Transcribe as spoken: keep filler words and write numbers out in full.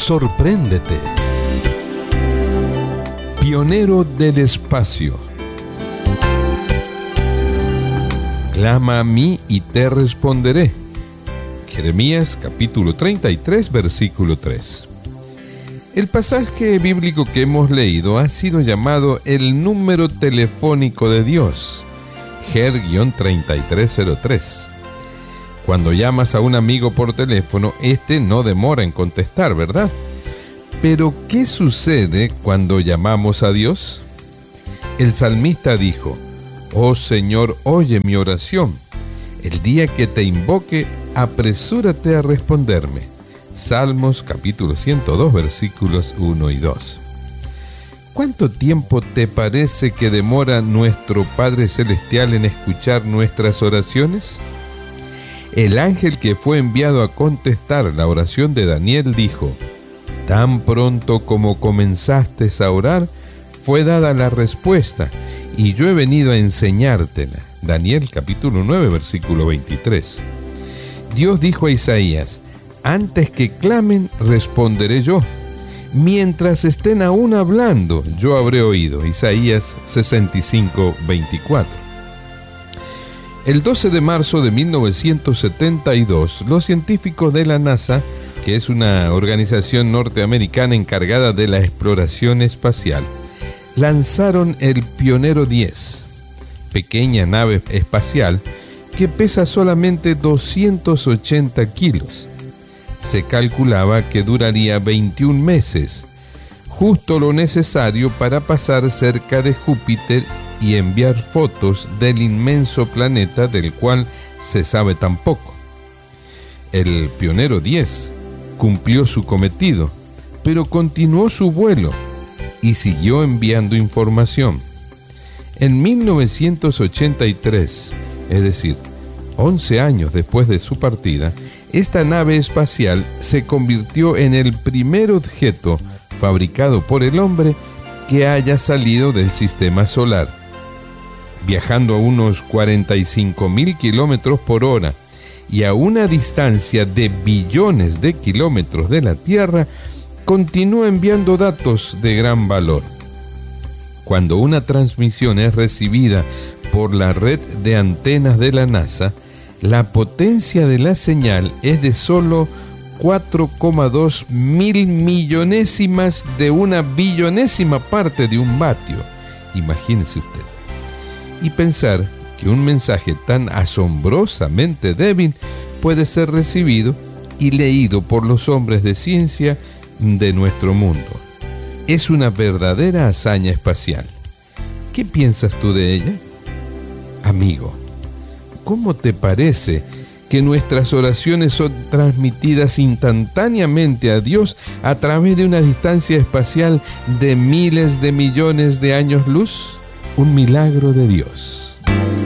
Sorpréndete. Pionero del espacio. Clama a mí y te responderé. Jeremías capítulo treinta y tres, versículo tres. El pasaje bíblico que hemos leído ha sido llamado el número telefónico de Dios, Ger treinta y tres cero tres. Cuando llamas a un amigo por teléfono, este no demora en contestar, ¿verdad? Pero, ¿qué sucede cuando llamamos a Dios? El salmista dijo: «Oh Señor, oye mi oración. El día que te invoque, apresúrate a responderme». Salmos capítulo ciento dos, versículos uno y dos. ¿Cuánto tiempo te parece que demora nuestro Padre Celestial en escuchar nuestras oraciones? El ángel que fue enviado a contestar la oración de Daniel dijo: «Tan pronto como comenzaste a orar, fue dada la respuesta, y yo he venido a enseñártela». Daniel capítulo nueve, versículo veintitrés. Dios dijo a Isaías: «Antes que clamen, responderé yo. Mientras estén aún hablando, yo habré oído». Isaías sesenta y cinco, veinticuatro. El doce de marzo de mil novecientos setenta y dos, los científicos de la NASA, que es una organización norteamericana encargada de la exploración espacial, lanzaron el Pionero diez, pequeña nave espacial que pesa solamente doscientos ochenta kilos. Se calculaba que duraría veintiún meses, justo lo necesario para pasar cerca de Júpiter y enviar fotos del inmenso planeta del cual se sabe tan poco. El Pionero diez cumplió su cometido, pero continuó su vuelo y siguió enviando información. En mil novecientos ochenta y tres, es decir, once años después de su partida, esta nave espacial se convirtió en el primer objeto fabricado por el hombre que haya salido del sistema solar. Viajando a unos cuarenta y cinco mil kilómetros por hora y a una distancia de billones de kilómetros de la Tierra, continúa enviando datos de gran valor. Cuando una transmisión es recibida por la red de antenas de la NASA, la potencia de la señal es de solo cuatro coma dos mil millonésimas de una billonésima parte de un vatio. Imagínese usted. Y pensar que un mensaje tan asombrosamente débil puede ser recibido y leído por los hombres de ciencia de nuestro mundo. Es una verdadera hazaña espacial. ¿Qué piensas tú de ella? Amigo, ¿cómo te parece que nuestras oraciones son transmitidas instantáneamente a Dios a través de una distancia espacial de miles de millones de años luz? Un milagro de Dios.